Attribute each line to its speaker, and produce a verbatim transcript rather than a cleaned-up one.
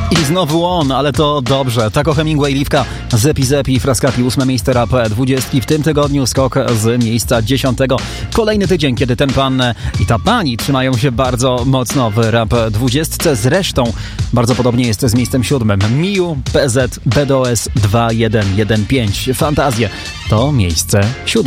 Speaker 1: I znowu on, ale to dobrze. Taco Hemingway, Liwka, Zepi Zepi, Fraskapi, ósme miejsce rap dwudziestki. W tym tygodniu skok z miejsca dziesiątego. Kolejny tydzień, kiedy ten pan i ta pani trzymają się bardzo mocno w rap dwudziestce. Zresztą bardzo podobnie jest z miejscem siódmym. Miu, P Z, B D O S dwa jeden jeden pięć. Fantazje to miejsce siódme.